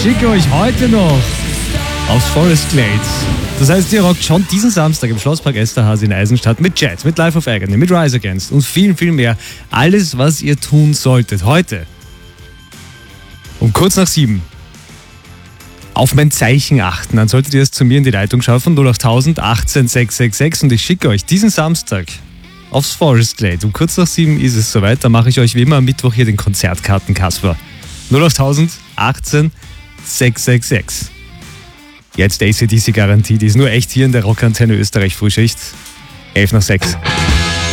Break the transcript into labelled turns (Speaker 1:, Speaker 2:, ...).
Speaker 1: schicke euch heute noch aufs Forest Glades. Das heißt, ihr rockt schon diesen Samstag im Schlosspark Esterházy in Eisenstadt mit Jet, mit Life of Agony, mit Rise Against und viel, viel mehr. Alles, was ihr tun solltet heute. Um kurz nach 7. Auf mein Zeichen achten, dann solltet ihr es zu mir in die Leitung schaffen, 08000 18 666 und ich schicke euch diesen Samstag aufs Forest Glade. Um kurz nach 7 ist es soweit, da mache ich euch wie immer am Mittwoch hier den Konzertkarten-Kasper. 08000 18 666. Jetzt AC/DC Garantie, die ist nur echt hier in der Rockantenne Österreich Frühschicht. 11 nach 6.